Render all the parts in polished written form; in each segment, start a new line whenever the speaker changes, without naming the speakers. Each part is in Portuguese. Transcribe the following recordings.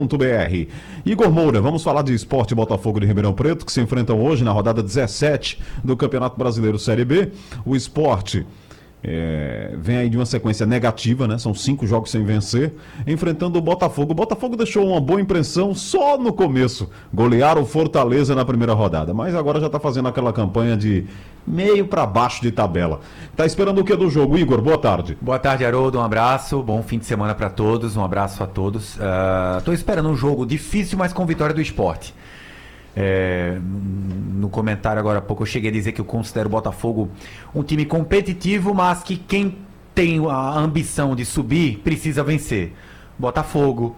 BR. Igor Moura, vamos falar de Sport Botafogo de Ribeirão Preto, que se enfrentam hoje na rodada 17 do Campeonato Brasileiro Série B. O Sport vem aí de uma sequência negativa, né? São 5 jogos sem vencer, enfrentando o Botafogo. O Botafogo deixou uma boa impressão só no começo, golearam o Fortaleza na primeira rodada, mas agora já está fazendo aquela campanha de meio para baixo de tabela. Tá esperando o que do jogo, Igor? Boa tarde.
Boa tarde, Haroldo, um abraço, bom fim de semana para todos, um abraço a todos. Tô esperando um jogo difícil, mas com vitória do Sport. No comentário agora há pouco eu cheguei a dizer que eu considero o Botafogo um time competitivo, mas que quem tem a ambição de subir precisa vencer. Botafogo,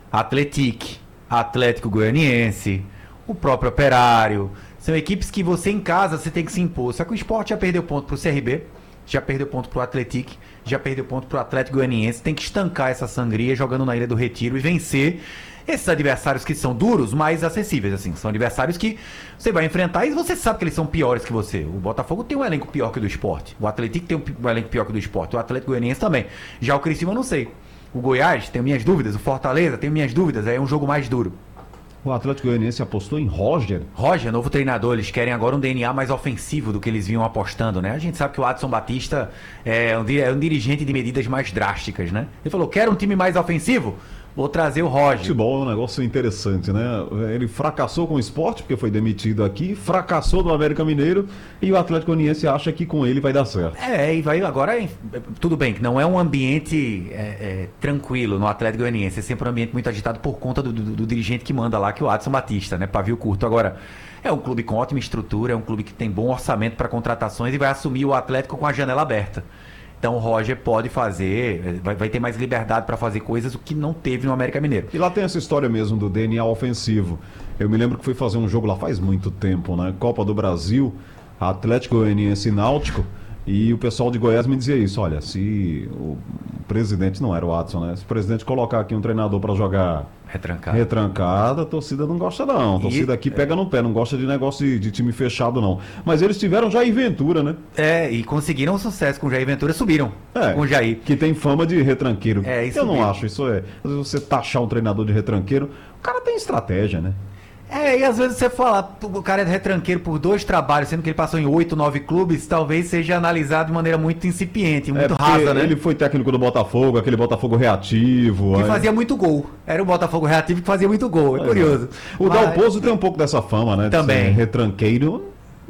Atlético Goianiense, o próprio Operário, são equipes que você em casa você tem que se impor. Só que o Sport já perdeu ponto pro CRB, já perdeu ponto pro Atlético, já perdeu ponto pro Atlético Goianiense, tem que estancar essa sangria jogando na Ilha do Retiro e vencer esses adversários que são duros, mas acessíveis, assim. São adversários que você vai enfrentar e você sabe que eles são piores que você. O Botafogo tem um elenco pior que o do Sport. O Atlético tem um elenco pior que o do Sport. O Atlético Goianiense também. Já o Criciúma eu não sei. O Goiás, tenho minhas dúvidas. O Fortaleza, tenho minhas dúvidas. É um jogo mais duro.
O Atlético Goianiense apostou em Roger.
Roger, novo treinador. Eles querem agora um DNA mais ofensivo do que eles vinham apostando, né? A gente sabe que o Adson Batista é um dirigente de medidas mais drásticas, né? Ele falou, quer um time mais ofensivo? Vou trazer o Roger.
Futebol é um negócio interessante, né? Ele fracassou com o Sport, porque foi demitido aqui, fracassou do América Mineiro, e o Atlético Goianiense acha que com ele vai dar certo.
E vai agora, tudo bem, que não é um ambiente tranquilo no Atlético Goianiense, é sempre um ambiente muito agitado por conta do dirigente que manda lá, que é o Adson Batista, né? Pavio curto. Agora, é um clube com ótima estrutura, é um clube que tem bom orçamento para contratações e vai assumir o Atlético com a janela aberta. Então o Roger pode fazer, vai ter mais liberdade para fazer coisas, o que não teve no América Mineiro.
E lá tem essa história mesmo do DNA ofensivo. Eu me lembro que fui fazer um jogo lá faz muito tempo, né? Copa do Brasil, Atlético Goianiense e Náutico, e o pessoal de Goiás me dizia isso, olha, se o presidente, não era o Adson, né? Se o presidente colocar aqui um treinador para jogar retrancada, a torcida não gosta não. A torcida aqui pega no pé, não gosta de negócio de time fechado não. Mas eles tiveram Jair Ventura, né?
E conseguiram sucesso com o Jair Ventura, subiram com o Jair.
Que tem fama de retranqueiro.
Isso
eu não
mesmo.
acho, isso é... Você taxar um treinador de retranqueiro, o cara tem estratégia, né?
E às vezes você fala, o cara é retranqueiro por 2 trabalhos, sendo que ele passou em 8, 9 clubes, talvez seja analisado de maneira muito incipiente, muito rasa, né?
Ele foi técnico do Botafogo, aquele Botafogo reativo.
Que fazia muito gol. Era o Botafogo reativo que fazia muito gol, é curioso.
O Dalpozo tem um pouco dessa fama, né?
Também.
Retranqueiro.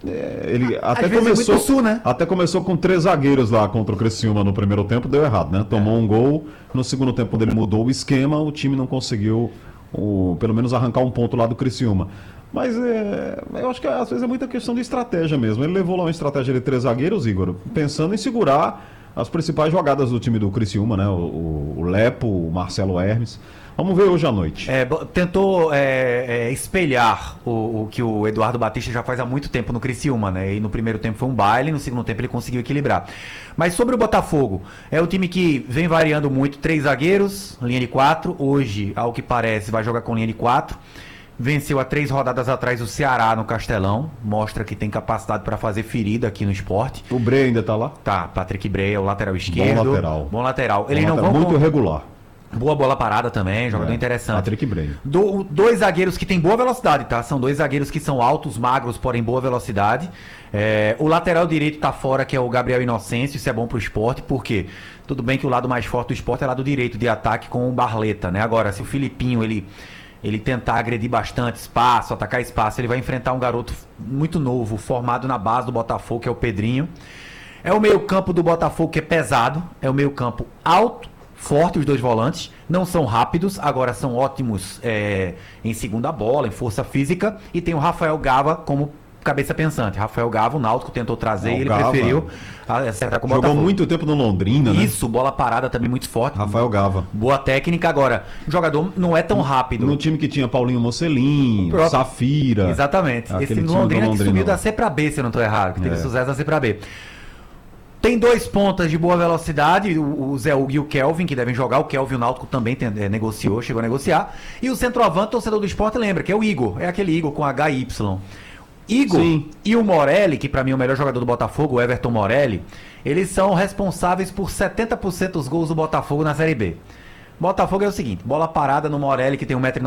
Ele até
começou, sul, né?
Até começou com 3 zagueiros lá contra o Criciúma no primeiro tempo, deu errado, né? Tomou um gol, no segundo tempo quando ele mudou o esquema, o time não conseguiu pelo menos arrancar um ponto lá do Criciúma. Mas eu acho que às vezes é muita questão de estratégia mesmo. Ele levou lá uma estratégia de 3 zagueiros, Igor, pensando em segurar as principais jogadas do time do Criciúma, né? O Lepo, o Marcelo Hermes. Vamos ver hoje à noite.
Tentou espelhar o que o Eduardo Batista já faz há muito tempo no Criciúma, né? E no primeiro tempo foi um baile, no segundo tempo ele conseguiu equilibrar. Mas sobre o Botafogo, é um time que vem variando muito, 3 zagueiros, linha de 4. Hoje, ao que parece, vai jogar com linha de 4. Venceu há 3 rodadas atrás o Ceará no Castelão. Mostra que tem capacidade para fazer ferida aqui no esporte.
O Breia ainda tá lá?
Tá, Patrick Breia, o lateral esquerdo.
Bom lateral.
Eles não vão
muito regular.
Boa bola parada também, jogador interessante.
Patrick Breia.
2 zagueiros que tem boa velocidade, tá? São 2 zagueiros que são altos, magros, porém boa velocidade. O lateral direito tá fora, que é o Gabriel Inocêncio. Isso é bom pro esporte, porque tudo bem que o lado mais forte do esporte é o lado direito de ataque com o Barleta, né? Agora, se o Filipinho, ele tentar agredir bastante espaço, atacar espaço, ele vai enfrentar um garoto muito novo, formado na base do Botafogo, que é o Pedrinho. É o meio-campo do Botafogo que é pesado, é o meio-campo alto, forte, os 2 volantes, não são rápidos, agora são ótimos em segunda bola, em força física, e tem o Rafael Gava como cabeça pensante. Rafael Gava, o Náutico tentou trazer, ele preferiu acertar com o Botafogo.
Jogou muito tempo no Londrina, né?
Isso, bola parada também muito forte.
Rafael Gava.
Boa técnica, agora, o jogador não é tão rápido.
No time que tinha Paulinho Mocelin, Safira.
Exatamente. Esse Londrina que subiu da C pra B, se eu não estou errado, que teve sucesso da C pra B. Tem 2 pontas de boa velocidade, o Zé Hugo e o Kelvin, que devem jogar. O Kelvin, o Náutico também negociou, chegou a negociar. E o centroavante, torcedor do esporte, lembra, que é o Igor. É aquele Igor com HY. Igor
Sim.
E o Morelli, que pra mim é o melhor jogador do Botafogo, o Everton Morelli, eles são responsáveis por 70% dos gols do Botafogo na Série B. Botafogo é o seguinte, bola parada no Morelli, que tem 1,90 m